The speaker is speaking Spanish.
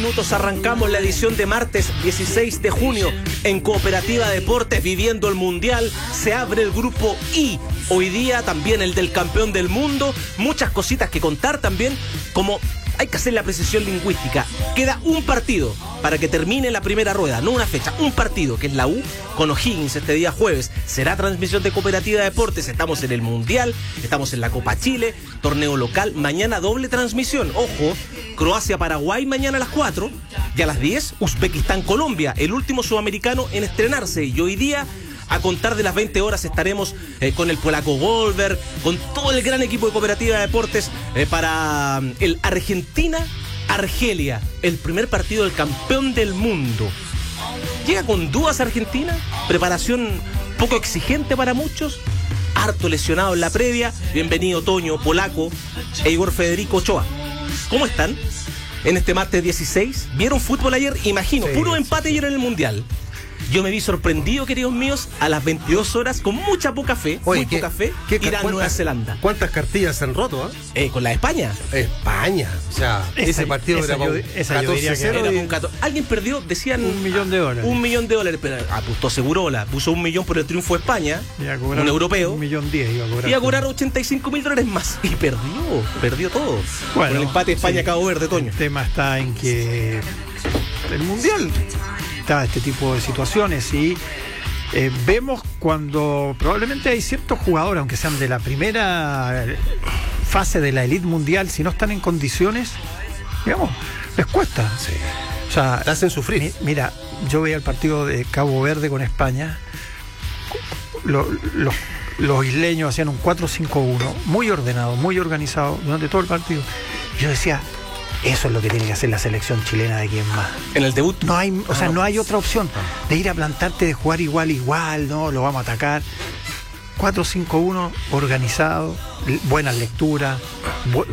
Minutos arrancamos la edición de martes 16 de junio en Cooperativa Deportes, viviendo el Mundial. Se abre el grupo I. Hoy día también el del campeón del mundo. Muchas cositas que contar también, como hay que hacer la precisión lingüística. Queda un partido para que termine la primera rueda, no una fecha, un partido, que es la U con O'Higgins este día jueves. Será transmisión de Cooperativa Deportes. Estamos en el Mundial, estamos en la Copa Chile, torneo local. Mañana doble transmisión. Ojo, Croacia-Paraguay mañana a las 4 y a las 10 Uzbekistán-Colombia, el último sudamericano en estrenarse. Y hoy día, a contar de las 20 horas, estaremos con el polaco Goldberg, con todo el gran equipo de Cooperativa Deportes para el Argentina-Argelia, el primer partido del campeón del mundo. Llega con dudas Argentina, preparación poco exigente para muchos, harto lesionado en la previa. Bienvenido Toño, polaco, e Igor Federico Ochoa. ¿Cómo están? En este martes 16, ¿vieron fútbol ayer? Imagino, sí, puro empate ayer en el Mundial. Yo me vi sorprendido, queridos míos, a las 22 horas, con mucha poca fe. Oye, muy poca fe, Irán-Nueva Zelanda. ¿Cuántas cartillas se han roto? Con la de España. España. O sea, ese partido era para 14-0. Alguien perdió, decían, $1 millón. $1 millón, pero apostó seguro, puso $1 millón por el triunfo de España, un europeo. $1.10 millón iba a cobrar $85.000 más. Y perdió todo. Bueno, con el empate de España-Cabo Verde, Toño. El tema está en que el Mundial está este tipo de situaciones y vemos cuando probablemente hay ciertos jugadores, aunque sean de la primera fase de la elite mundial, si no están en condiciones, digamos, les cuesta. Sí. O sea, te hacen sufrir. Mira, yo veía el partido de Cabo Verde con España. Los isleños hacían un 4-5-1, muy ordenado, muy organizado durante todo el partido. Yo decía, eso es lo que tiene que hacer la selección chilena de quién más. En el debut no hay, no hay otra opción de ir a plantarte, de jugar igual, no, lo vamos a atacar. 4-5-1, organizado, buenas lecturas,